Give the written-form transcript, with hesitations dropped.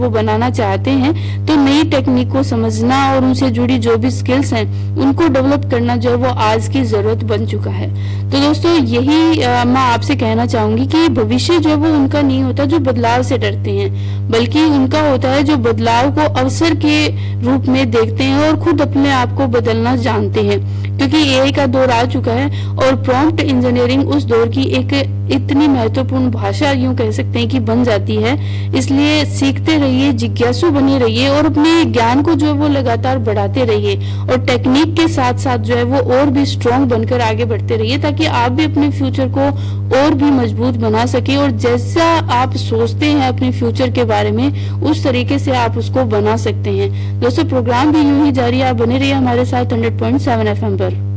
वो बनाना चाहते हैं, तो नई टेक्निक को समझना और उनसे जुड़ी जो भी स्किल्स हैं उनको डेवलप करना जो है वो आज की जरूरत बन चुका है। तो दोस्तों यही मैं आपसे कहना चाहूंगी कि भविष्य जो है वो उनका नहीं होता जो बदलाव से डरते हैं, बल्कि उनका होता है जो बदलाव को अवसर के रूप में देखते हैं और खुद अपने आप को बदलना जानते हैं। क्योंकि एआई का दौर आ चुका है और प्रॉम्प्ट इंजीनियरिंग उस दौर की एक इतनी महत्वपूर्ण भाषा यूं कह सकते हैं कि बन जाती है। इसलिए सीखते रहिए, जिज्ञासु बने रहिए और अपने ज्ञान को जो है वो लगातार बढ़ाते रहिए और टेक्निक के साथ साथ जो है वो और भी स्ट्रॉन्ग बनकर आगे बढ़ते रहिए, ताकि आप भी अपने फ्यूचर को और भी मजबूत बना सके और जैसा आप सोचते हैं अपने फ्यूचर के बारे में उस तरीके से आप उसको बना सकते हैं। दोस्तों प्रोग्राम भी यूं ही जारी, आप बने रहिए हमारे साथ 100.7 FM पर।